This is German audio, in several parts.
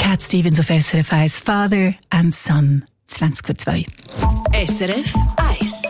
Cat Stevens auf SRF 1, Father and Son, 20:02. SRF 1,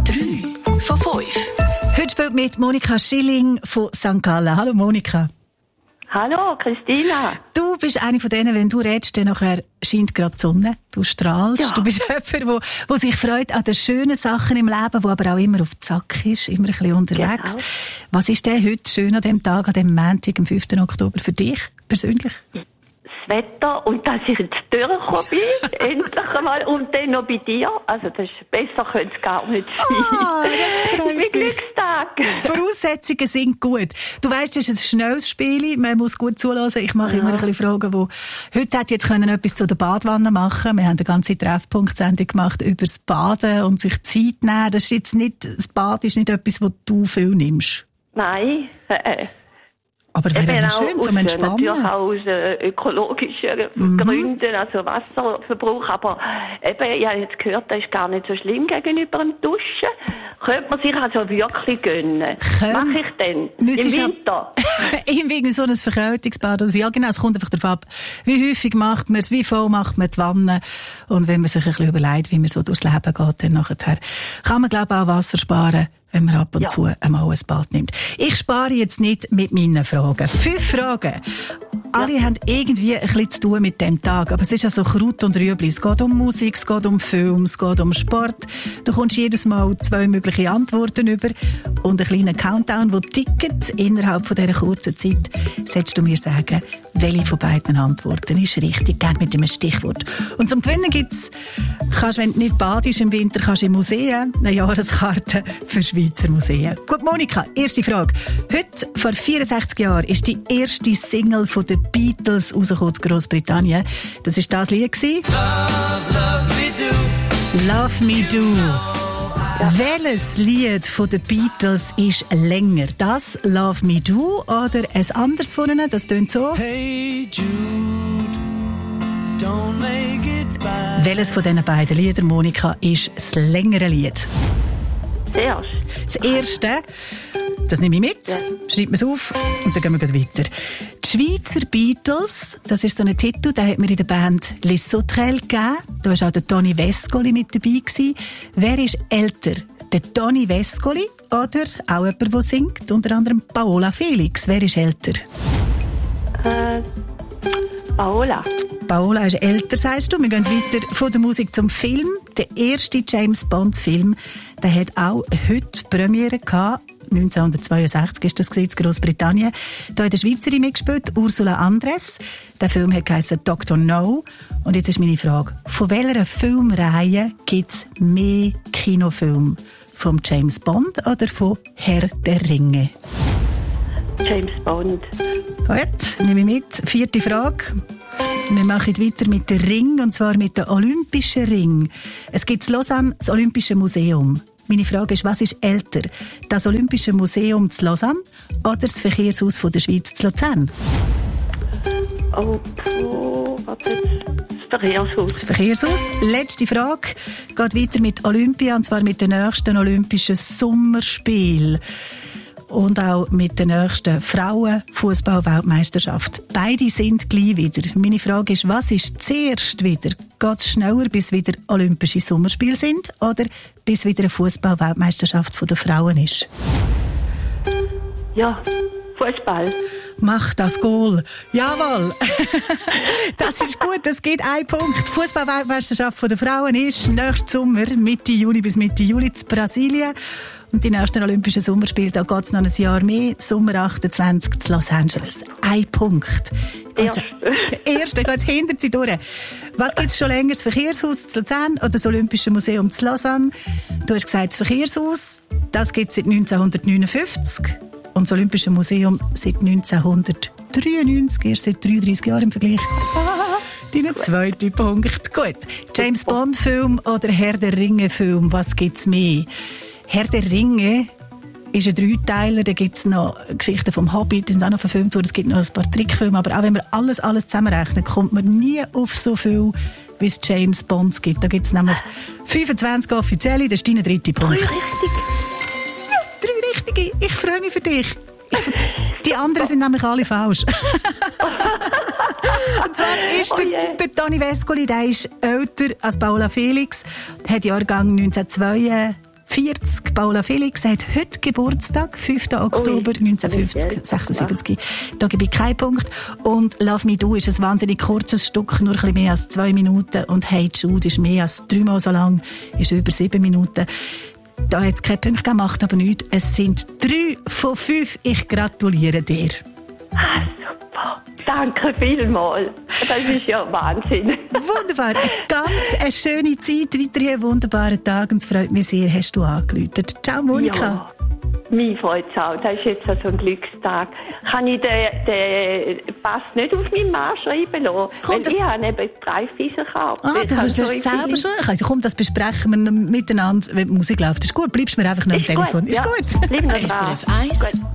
3 von 5. Heute spielt mit Monika Schilling von St. Gallen. Hallo Monika. Hallo Christina. Du bist eine von denen, wenn du redest, dann nachher scheint gerade die Sonne. Du strahlst. Ja. Du bist jemand, der sich freut an den schönen Sachen im Leben, der aber auch immer auf den Sack ist, immer ein bisschen unterwegs. Genau. Was ist denn heute schön an dem Tag, an dem Montag, am 5. Oktober für dich persönlich? Das Wetter und dass ich jetzt durchgekommen bin, endlich einmal, und dann noch bei dir. Also das ist, besser könnte es gar nicht sein. Das freut mich. Glückstag. Voraussetzungen sind gut. Du weisst, es ist ein schnelles Spiel, man muss gut zulassen. Ich mache immer ein bisschen Fragen, wo heute hätte jetzt können etwas zu der Badwanne machen. Wir haben eine ganze Treffpunkt-Sendung gemacht über das Baden und sich Zeit nehmen. Das ist jetzt nicht, das Bad ist nicht etwas, was du viel nimmst. Nein. Aber wäre ja schön zum Entspannen. Natürlich auch aus ökologischen Gründen, also Wasserverbrauch. Aber eben, ich habe jetzt gehört, das ist gar nicht so schlimm gegenüber dem Duschen. Könnte man sich also wirklich gönnen. Mache ich denn? Im Winter? Irgendwie so ein Verkältungsbad. Also ja, genau, es kommt einfach darauf ab, wie häufig macht man es, wie voll macht man die Wanne. Und wenn man sich ein bisschen überlegt, wie man so durchs Leben geht, dann nachher kann man, glaube ich, auch Wasser sparen, wenn man ab und zu einmal ein Bad nimmt. Ich spare jetzt nicht mit meinen Fragen. 5 Fragen. Alle haben irgendwie ein bisschen zu tun mit dem Tag. Aber es ist ja so Kraut und Rüebli. Es geht um Musik, es geht um Film, es geht um Sport. Du kommst jedes Mal 2 mögliche Antworten über und einen kleinen Countdown, der tickt. Innerhalb von dieser kurzen Zeit solltest du mir sagen, welche von beiden Antworten ist richtig. Gerne mit einem Stichwort. Und zum Gewinnen gibt's, wenn du nicht badest im Winter, kannst du in Museen eine Jahreskarte für Schweizer Museen. Gut, Monika, erste Frage. Heute, vor 64 Jahren, ist die erste Single von den Beatles rausgekommen in Großbritannien. Das war das Lied. Love Me Do. Love Me Do. Ja. Welches Lied von den Beatles ist länger? Das Love Me Do oder ein anderes von ihnen? Das tönt so. Hey Jude, don't make it bad. Welches von diesen beiden Liedern, Monika, ist das längere Lied? Das erste, das nehme ich mit, schreibt man es auf und dann gehen wir weiter. Die Schweizer Beatles, das ist so ein Titel, den hat man in der Band Les Sauterelles gegeben. Da war auch der Toni Vescoli mit dabei gewesen. Wer ist älter? Der Toni Vescoli oder auch jemand, der singt? Unter anderem Paola Felix. Wer ist älter? Paola. Paola ist älter, sagst du. Wir gehen weiter von der Musik zum Film. Der erste James-Bond-Film, der hat auch heute Premiere gehabt. 1962 ist das in Großbritannien. Da hat eine Schweizerin mitgespielt, Ursula Andress. Der Film hat geheißen Dr. No. Und jetzt ist meine Frage, von welcher Filmreihe gibt es mehr Kinofilme? Vom James Bond oder von Herr der Ringe? James Bond. Gut, nehme ich mit. 4. Frage. Wir machen weiter mit dem Ring, und zwar mit dem Olympischen Ring. Es gibt in Lausanne das Olympische Museum. Meine Frage ist, was ist älter? Das Olympische Museum zu Lausanne oder das Verkehrshaus von der Schweiz zu Luzern? Das Verkehrshaus. Das Verkehrshaus. Letzte Frage. Geht weiter mit Olympia, und zwar mit den nächsten Olympischen Sommerspielen. Und auch mit der nächsten Frauen-Fußball-Weltmeisterschaft. Beide sind gleich wieder. Meine Frage ist, was ist zuerst wieder? Geht es schneller, bis wieder Olympische Sommerspiele sind? Oder bis wieder eine Fußball-Weltmeisterschaft der Frauen ist? Ja, Fußball. Mach das Goal. Jawohl. Das ist gut, das geht 1 Punkt. Die Fußball-Weltmeisterschaft der Frauen ist nächsten Sommer, Mitte Juni bis Mitte Juli, in Brasilien. Und die nächsten Olympischen Sommerspiele, da geht es noch ein Jahr mehr, Sommer 28 zu Los Angeles. 1 Punkt. Erste, geht es hinter sie durch. Was gibt es schon länger? Das Verkehrshaus zu Luzern oder das Olympische Museum zu Lausanne? Du hast gesagt, das Verkehrshaus, das gibt es seit 1959. Und das Olympische Museum seit 1993, erst seit 33 Jahren im Vergleich. Dein 2. Punkt. Gut. James Bond Film oder Herr der Ringe Film, was gibt's mehr? Herr der Ringe ist ein 3-Teiler, da gibt's noch Geschichten vom Hobbit, die sind auch noch verfilmt worden, es gibt noch ein paar Trickfilme, aber auch wenn man alles zusammenrechnet, kommt man nie auf so viel, wie es James Bonds gibt. Da gibt's nämlich 25 offizielle, das ist dein 3. Punkt. 3 richtig. 3 richtige. Ich freue mich für dich. Die anderen sind nämlich alle falsch. zwar ist der Toni Vescoli, der ist älter als Paula Felix, der hat Jahrgang 1942. Paula Felix hat heute Geburtstag, 5. Oktober 1976. Da gebe ich keinen Punkt. Und Love Me Do ist ein wahnsinnig kurzes Stück, nur ein bisschen mehr als 2 Minuten. Und Hey Jude ist mehr als 3-mal so lang, ist über 7 Minuten. Da hat es keine Punkte gemacht, aber nichts. Es sind 3 von 5. Ich gratuliere dir. Ah, super. Danke vielmals. Das ist ja Wahnsinn. Wunderbar. Eine schöne Zeit, weiterhin einen wunderbaren Tag. Und es freut mich sehr, hast du angerufen. Ciao, Monika. Ja. Mich freut es auch. Das ist jetzt so ein Glückstag. Kann ich den Pass nicht auf meinen Mann schreiben lassen? Weil ich habe eben 3 Fischer gehabt. Du hast es selber schon. Also, komm, das besprechen wir miteinander, wenn die Musik läuft. Das ist gut. Bleibst mir einfach noch am Telefon. Gut. Ist gut. SRF 1